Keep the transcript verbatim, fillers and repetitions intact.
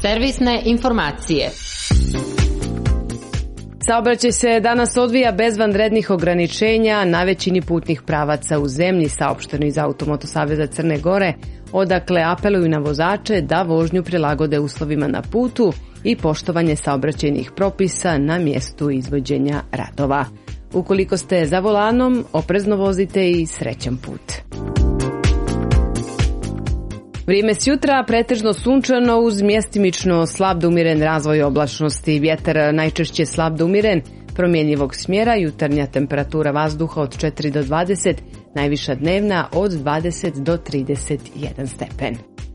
Servisne informacije. Saobraćaj se danas odvija bez vanrednih ograničenja na većini putnih pravaca u zemlji, saopšteno iz Automoto saveza Crne Gore, odakle apeluju na vozače da vožnju prilagode uslovima na putu i poštovanje saobraćajnih propisa na mjestu izvođenja radova. Ukoliko ste za volanom, oprezno vozite i srećan put. Vrijeme s jutra pretežno sunčano uz mjestimično slab do umiren razvoj oblačnosti. Vjetar najčešće slab do umiren, promjenjivog smjera, jutarnja temperatura vazduha od četiri do dvadeset, najviša dnevna od dvadeset do trideset jedan stepen.